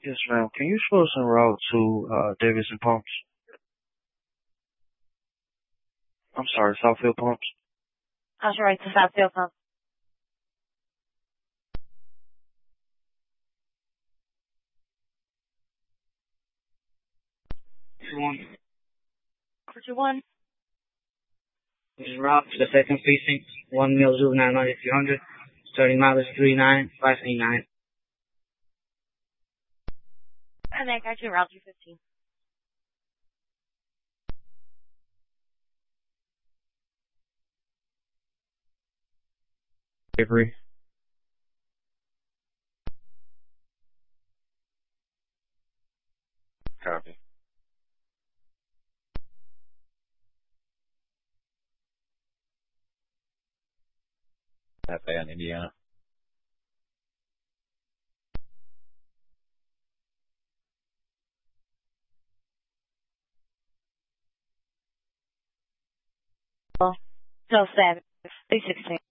Yes, ma'am. Can you show us en route to Davidson Pumps? I'm sorry, Southfield Pumps. How's your right to Southfield Pump? One. What you want? This is route to the second precinct, 1 Mill Juvenile 9300, starting mileage 39589. And I got you Route 215. Avery. Copy. Lafayette, Indiana. So 7, 316.